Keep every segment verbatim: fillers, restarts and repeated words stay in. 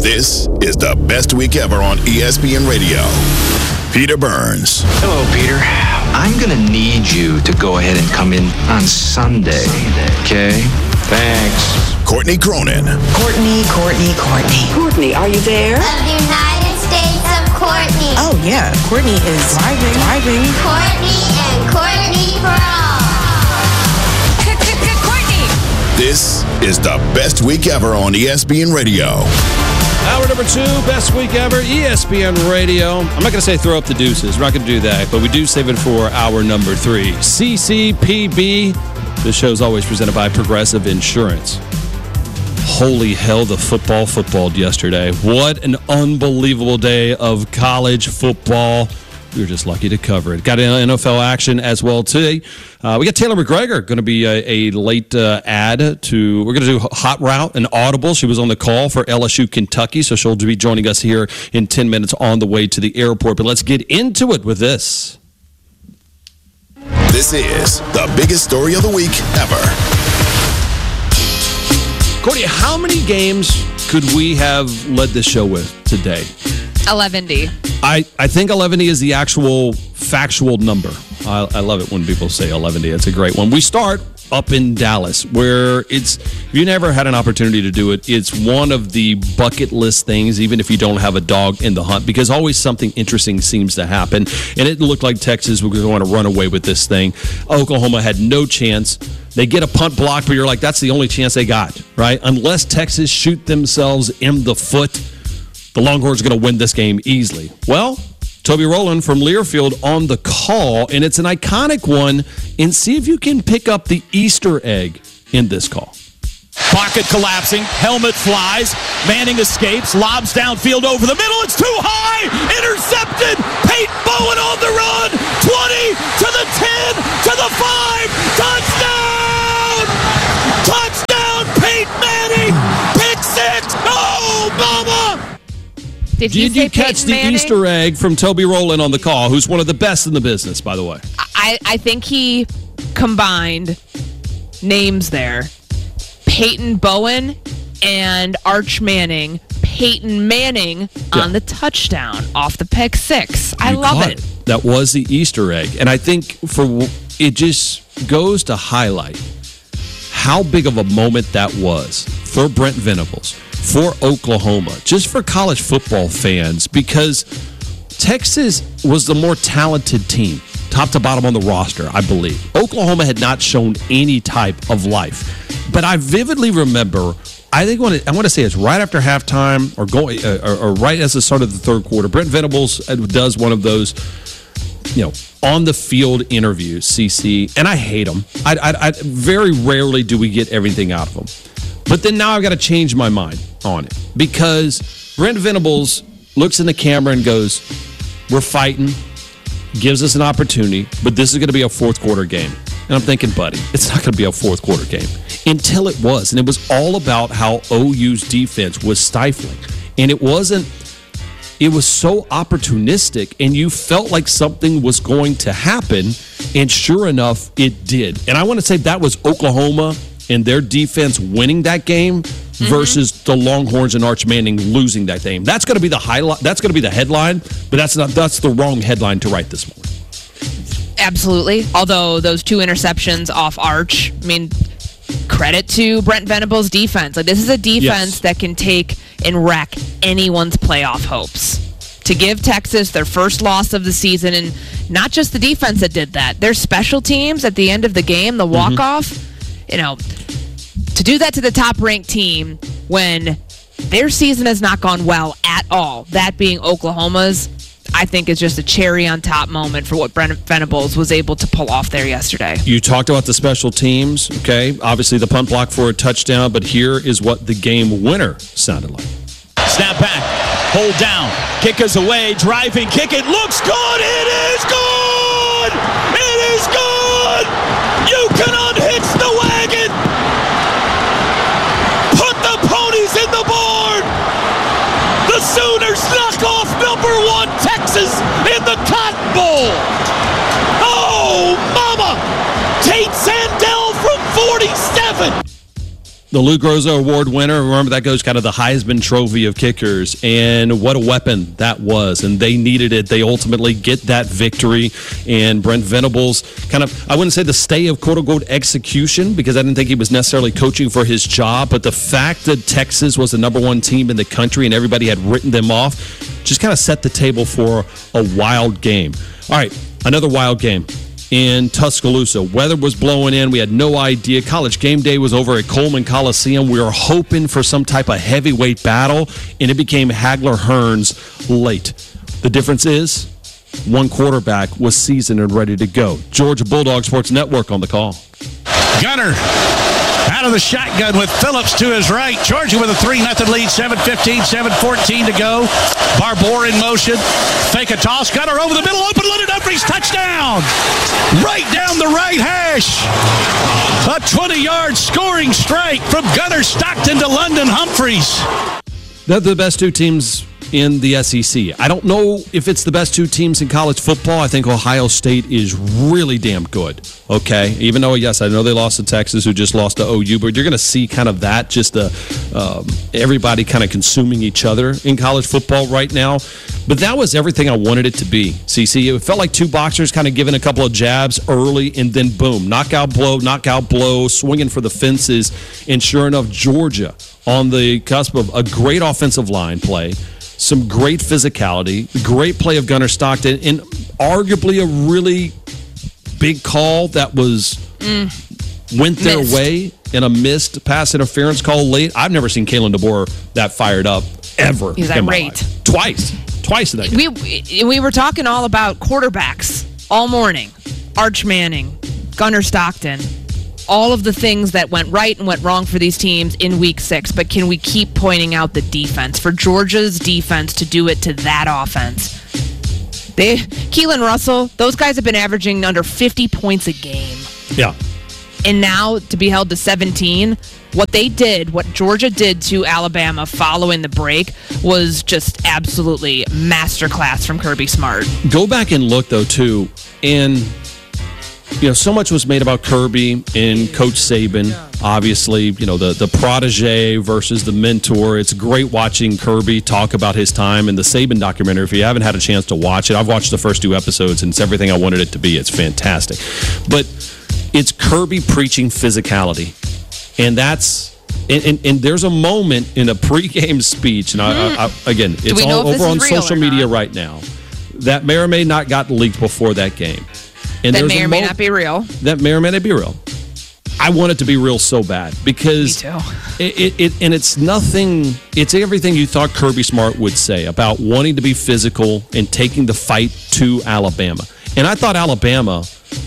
This is the best week ever on E S P N Radio. Peter Burns. Hello, Peter. I'm going to need you to go ahead and come in on Sunday. Okay? Thanks. Courtney Cronin. Courtney, Courtney, Courtney. Courtney, are you there? Of the United States of Courtney. Oh, yeah. Courtney is driving. Driving. Courtney and Courtney for all. Courtney. This is the best week ever on E S P N Radio. Hour number two, best week ever, E S P N Radio. I'm not going to say throw up the deuces. We're not going to do that, but we do save it for hour number three. C C P B. This show is always presented by Progressive Insurance. Holy hell, the football footballed yesterday. What an unbelievable day of college football. We were just lucky to cover it. Got N F L action as well today. Uh, we got Taylor McGregor going to be a, a late uh, add to. We're going to do Hot Route and Audible. She was on the call for L S U Kentucky, so she'll be joining us here in ten minutes on the way to the airport. But let's get into it with this. This is the biggest story of the week ever. Courtney, how many games could we have led this show with today? eleven D. I, I think eleven D is the actual factual number. I, I love it when people say eleven D. It's a great one. We start up in Dallas, where it's, if you never had an opportunity to do it, it's one of the bucket list things, even if you don't have a dog in the hunt, because always something interesting seems to happen. And it looked like Texas was going to run away with this thing. Oklahoma had no chance. They get a punt block, but you're like, that's the only chance they got, right? Unless Texas shoot themselves in the foot, the Longhorns are going to win this game easily. Well, Toby Rowland from Learfield on the call, and it's an iconic one, and see if you can pick up the Easter egg in this call. Pocket collapsing, helmet flies, Manning escapes, lobs downfield over the middle, it's too high, intercepted, Peyton Bowen on the run, twenty to the ten, to the five, touchdown! Touchdown, Peyton Manning, pick six, oh, mama! Did, he Did say you catch Peyton the Manning? Easter egg from Toby Rowland on the call, who's one of the best in the business, by the way? I, I think he combined names there. Peyton Bowen and Arch Manning. Peyton Manning Yeah. on the touchdown off the pick six. I You love caught it. That was the Easter egg. And I think for it just goes to highlight how big of a moment that was for Brent Venables, for Oklahoma, just for college football fans, because Texas was the more talented team, top to bottom on the roster, I believe. Oklahoma had not shown any type of life. But I vividly remember, I think when it, I want to say it's right after halftime or going uh, or, or right as the start of the third quarter, Brent Venables does one of those, you know, on the field interviews, C C, and I hate them. I, I, I very rarely do we get everything out of them. But then now I've got to change my mind on it, because Brent Venables looks in the camera and goes, we're fighting, gives us an opportunity, but this is going to be a fourth quarter game. And I'm thinking, buddy, it's not going to be a fourth quarter game. Until it was. And it was all about how O U's defense was stifling. And it wasn't, it was so opportunistic, and you felt like something was going to happen. And sure enough, it did. And I want to say that was Oklahoma and their defense winning that game mm-hmm. versus the Longhorns and Arch Manning losing that game. That's going to be the highlight. That's going to be the headline, but that's not. That's the wrong headline to write this morning. Absolutely. Although those two interceptions off Arch, I mean, credit to Brent Venables' defense. Like, this is a defense Yes. that can take and wreck anyone's playoff hopes. To give Texas their first loss of the season, and not just the defense that did that, their special teams at the end of the game, the walk-off, mm-hmm. you know, to do that to the top-ranked team when their season has not gone well at all, that being Oklahoma's, I think is just a cherry on top moment for what Brent Venables was able to pull off there yesterday. You talked about the special teams, okay? Obviously the punt block for a touchdown, but here is what the game winner sounded like. Snap back, hold down, kick is away, driving, kick it, looks good, it is good! It is good! You can unhitch the wagon! Put the ponies in the board! The Sooners knock off number one Texas in the Cotton Bowl! Oh, mama! Tate Sandell from forty-seven! The Lou Groza Award winner. Remember, that goes kind of the Heisman Trophy of kickers. And what a weapon that was. And they needed it. They ultimately get that victory. And Brent Venables kind of, I wouldn't say the stay of quote-unquote execution, because I didn't think he was necessarily coaching for his job. But the fact that Texas was the number one team in the country and everybody had written them off just kind of set the table for a wild game. All right, another wild game in Tuscaloosa. Weather was blowing in. We had no idea. College game day was over at Coleman Coliseum. We were hoping for some type of heavyweight battle, and it became Hagler-Hearns late. The difference is one quarterback was seasoned and ready to go. Georgia Bulldog Sports Network on the call. Gunner out of the shotgun with Phillips to his right. Georgia with a three nothing lead, seven fifteen, seven fourteen to go. Barbour in motion. Fake a toss. Gunner over the middle. Open, Leonard Humphreys. Touchdown. Right down the right hash. A twenty-yard scoring strike from Gunner Stockton to London Humphreys. They're the best two teams in the S E C. I don't know if it's the best two teams in college football. I think Ohio State is really damn good, okay? Even though, yes, I know they lost to Texas, who just lost to O U, but you're going to see kind of that, just the, um, everybody kind of consuming each other in college football right now. But that was everything I wanted it to be, C C. It felt like two boxers kind of giving a couple of jabs early, and then boom, knockout blow, knockout blow, swinging for the fences. And sure enough, Georgia on the cusp of a great offensive line play, some great physicality, great play of Gunner Stockton, and arguably a really big call that was mm. went their Missed. way in a missed pass interference call late. I've never seen Kalen DeBoer that fired up ever. He's in my irate. life. Twice. Twice in that game. We, we were talking all about quarterbacks all morning. Arch Manning, Gunner Stockton, all of the things that went right and went wrong for these teams in week six. But can we keep pointing out the defense? For Georgia's defense to do it to that offense. They, Keelan Russell, those guys have been averaging under fifty points a game. Yeah. And now to be held to seventeen, what they did, what Georgia did to Alabama following the break was just absolutely masterclass from Kirby Smart. Go back and look, though, too, and you know, so much was made about Kirby and Coach Saban. Obviously, you know, the, the protege versus the mentor. It's great watching Kirby talk about his time in the Saban documentary. If you haven't had a chance to watch it, I've watched the first two episodes, and it's everything I wanted it to be. It's fantastic. But it's Kirby preaching physicality. And that's, and, and, and there's a moment in a pregame speech, and I, I, I, again, it's all over on social media right now, that may or may not got leaked before that game. And that may or may mo- not be real. That may or may not be real. I want it to be real so bad because Me too. It, it, it and it's nothing. It's everything you thought Kirby Smart would say about wanting to be physical and taking the fight to Alabama. And I thought Alabama,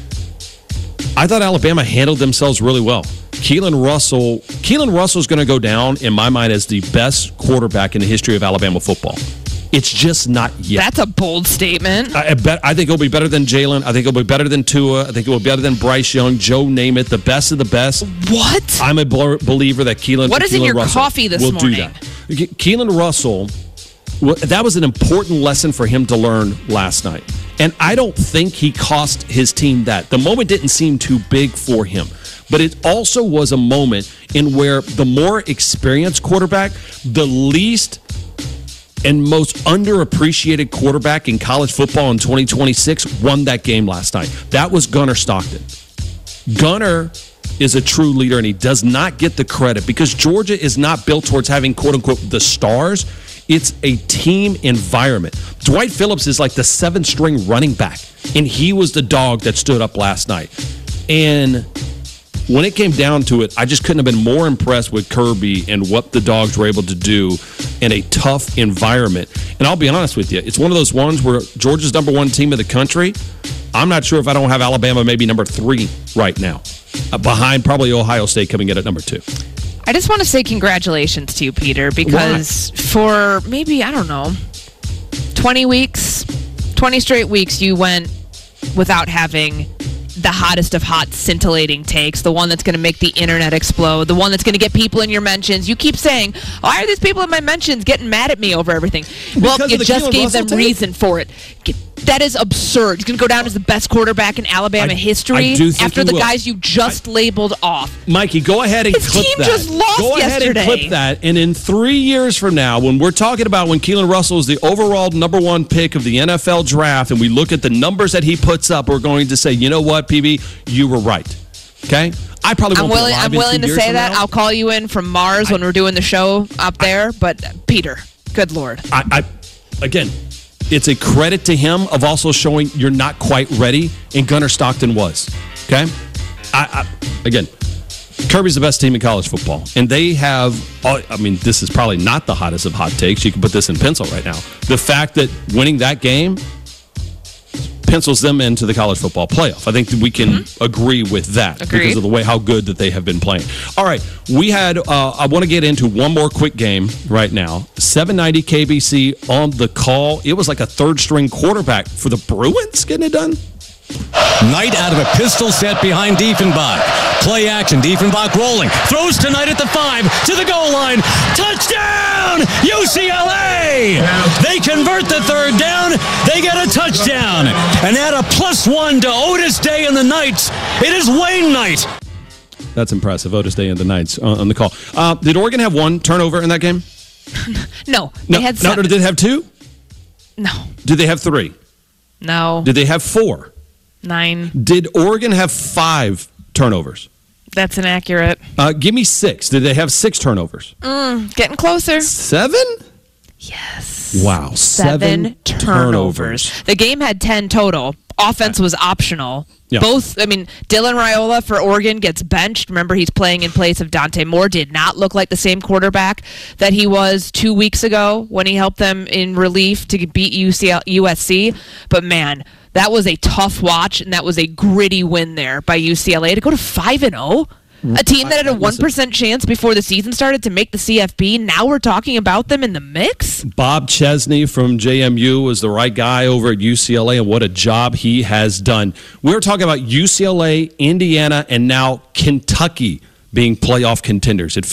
I thought Alabama handled themselves really well. Keelan Russell, Keelan Russell's going to go down in my mind as the best quarterback in the history of Alabama football. It's just not yet. That's a bold statement. I, I bet. I think it'll be better than Jalen. I think it'll be better than Tua. I think it will be better than Bryce Young, Joe Namath, the best of the best. What? I'm a bl- believer that Keelan. What is Keelan in your Russell coffee this will morning? do that. Ke- Keelan Russell. Well, that was an important lesson for him to learn last night, and I don't think he cost his team that. The moment didn't seem too big for him. But it also was a moment in where the more experienced quarterback, the least and most underappreciated quarterback in college football in twenty twenty-six won that game last night. That was Gunner Stockton. Gunner is a true leader, and he does not get the credit because Georgia is not built towards having, quote-unquote, the stars. It's a team environment. Dwight Phillips is like the seventh-string running back, and he was the dog that stood up last night. And when it came down to it, I just couldn't have been more impressed with Kirby and what the Dogs were able to do in a tough environment. And I'll be honest with you, it's one of those ones where Georgia's number one team in the country. I'm not sure if I don't have Alabama maybe number three right now, uh, behind probably Ohio State coming in at number two. I just want to say congratulations to you, Peter, because Why? for maybe, I don't know, twenty weeks, twenty straight weeks, you went without having the hottest of hot scintillating takes, the one that's going to make the internet explode, the one that's going to get people in your mentions. You keep saying, why are these people in my mentions getting mad at me over everything? Well, Because you of the just Keelan gave Russell them tape? reason for it. Get, That is absurd. He's going to go down as the best quarterback in Alabama I- history I do think after he the will. guys you just labeled off. Mikey, go ahead and His clip team that. just lost go ahead yesterday. and clip that. And in three years from now, when we're talking about when Keelan Russell is the overall number one pick of the N F L draft, and we look at the numbers that he puts up, we're going to say, you know what, P B, you were right. Okay? I probably I'm won't willing. be alive I'm in willing two to years say from that. now. I'll call you in from Mars when we're doing the show up there. But Peter, good Lord. I, I again, it's a credit to him of also showing you're not quite ready, and Gunnar Stockton was. Okay? I, I again, Kirby's the best team in college football, and they have. I mean, this is probably not the hottest of hot takes. You can put this in pencil right now. The fact that winning that game pencils them into the college football playoff. I think that we can mm-hmm. agree with that Agreed. because of the way how good that they have been playing. All right, we had. Uh, I want to get into one more quick game right now. seven ninety K B C on the call. It was like a third string quarterback for the Bruins getting it done. Knight out of a pistol set behind Diefenbach. Play action. Diefenbach rolling. Throws to Knight at the five. To the goal line. Touchdown! U C L A! They convert the third down. They get a touchdown. And add a plus one to Otis Day and the Knights. It is Wayne Knight. That's impressive. Otis Day and the Knights on, on the call. Uh, did Oregon have one turnover in that game? No. No, They had no, seven. did they have two? No. Did they have three? No. Did they have four? Nine. Did Oregon have five turnovers? That's inaccurate. Uh, give me six. Did they have six turnovers? Mm, getting closer. Seven? Yes. Wow. Seven, Seven turnovers. turnovers. The game had ten total. Offense was optional. Yeah. Both, I mean, Dylan Raiola for Oregon gets benched. Remember, he's playing in place of Dante Moore. Did not look like the same quarterback that he was two weeks ago when he helped them in relief to beat U C L- U S C. But, man, that was a tough watch, and that was a gritty win there by U C L A to go to five and oh. A team that had a one percent chance before the season started to make the C F B. Now we're talking about them in the mix? Bob Chesney from J M U was the right guy over at U C L A, and what a job he has done. We're talking about U C L A, Indiana, and now Kentucky being playoff contenders. It